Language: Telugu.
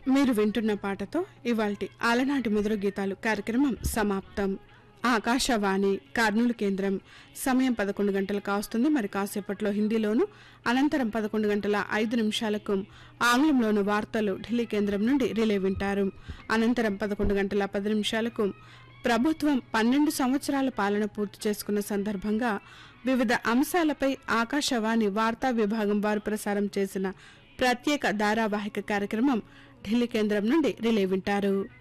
మీరు వింటున్న పాటతో ఇవాల్టి ఆలనాటి మధుర గీతాలు కార్యక్రమం సమాప్తం. ఆకాశవాణి కర్నూలు కేంద్రం. సమయం 11 గంటలు కావస్తుంది. మరి కాసేపట్లో హిందీలోను, అనంతరం 11 గంటల 5 నిమిషాలకు ఆంగ్లంలోను వార్తలు ఢిల్లీ కేంద్రం నుండి రిలే వింటారు. అనంతరం 11 గంటల 10 నిమిషాలకు ప్రభుత్వం 12 సంవత్సరాల పాలన పూర్తి చేసుకున్న సందర్భంగా వివిధ అంశాలపై ఆకాశవాణి వార్తా విభాగం వారు ప్రసారం చేసిన ప్రత్యేక ధారావాహిక కార్యక్రమం ఢిల్లీ కేంద్రం నుండి రిలే వింటారు.